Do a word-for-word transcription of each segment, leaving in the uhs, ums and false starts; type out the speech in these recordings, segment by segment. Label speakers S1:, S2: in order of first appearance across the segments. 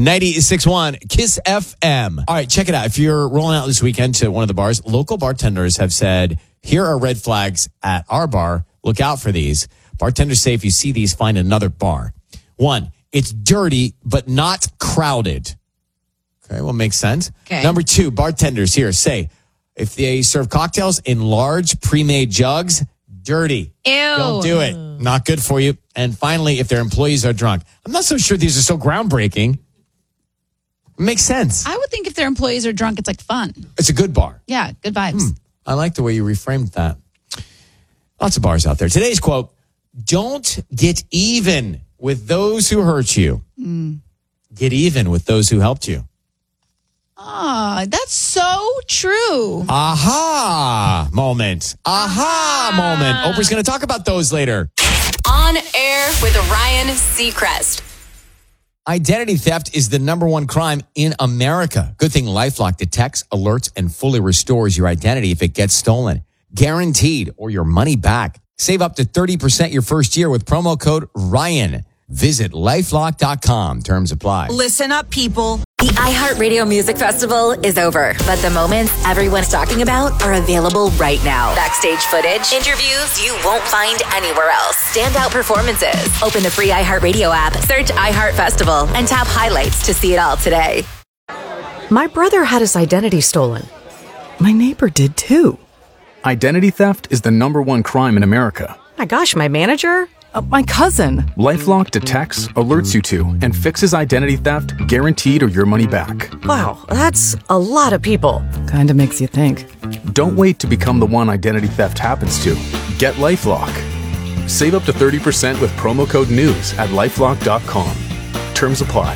S1: ninety-six point one Kiss F M. All right, check it out. If you're rolling out this weekend to one of the bars, local bartenders have said, here are red flags at our bar. Look out for these. Bartenders say if you see these, find another bar. One, it's dirty, but not crowded. Okay, well, makes sense.
S2: Okay.
S1: Number two, bartenders here say, if they serve cocktails in large pre-made jugs, dirty.
S2: Ew.
S1: Don't do it. Not good for you. And finally, if their employees are drunk. I'm not so sure these are so groundbreaking. Makes sense.
S2: I would think if their employees are drunk, it's like fun.
S1: It's a good bar.
S2: Yeah, good vibes.
S1: Hmm. I like the way you reframed that. Lots of bars out there. Today's quote, don't get even with those who hurt you.
S2: Mm.
S1: Get even with those who helped you.
S2: Ah, that's so true.
S1: Aha moment. Aha moment. Oprah's going to talk about those later.
S3: On Air with Ryan Seacrest.
S1: Identity theft is the number one crime in America. Good thing LifeLock detects, alerts, and fully restores your identity if it gets stolen. Guaranteed, or your money back. Save up to thirty percent your first year with promo code Ryan. Visit lifelock dot com. Terms apply.
S4: Listen up, people.
S5: The iHeartRadio Music Festival is over, but the moments everyone's talking about are available right now. Backstage footage, interviews you won't find anywhere else, standout performances. Open the free iHeartRadio app, search iHeart Festival, and tap highlights to see it all today.
S6: My brother had his identity stolen. My neighbor did too.
S7: Identity theft is the number one crime in America.
S6: My gosh, my manager? Uh, my cousin.
S7: LifeLock detects, alerts you to, and fixes identity theft guaranteed or your money back.
S6: Wow, that's a lot of people.
S8: Kinda makes you think.
S7: Don't wait to become the one identity theft happens to. Get LifeLock. Save up to thirty percent with promo code NEWS at lifelock dot com. Terms apply.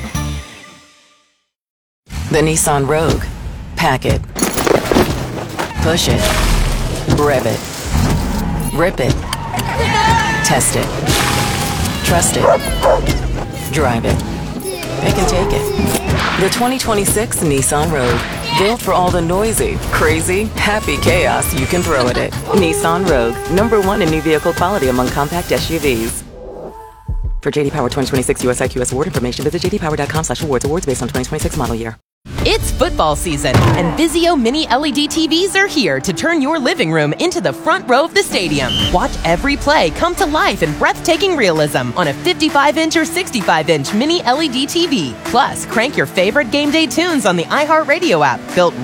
S9: The Nissan Rogue. Pack it. Push it. Rev it. Rip it. Test it. Trust it. Drive it. Pick and take it. The twenty twenty-six Nissan Rogue. Built for all the noisy, crazy, happy chaos you can throw at it. Nissan Rogue. Number one in new vehicle quality among compact S U Vs. For J D Power twenty twenty-six U S I Q S award information, visit j d power dot com slash awards. Awards based on twenty twenty-six model year.
S10: It's football season, and Vizio Mini L E D T Vs are here to turn your living room into the front row of the stadium. Watch every play come to life in breathtaking realism on a fifty-five inch or sixty-five inch Mini L E D T V. Plus, crank your favorite game day tunes on the iHeartRadio app, built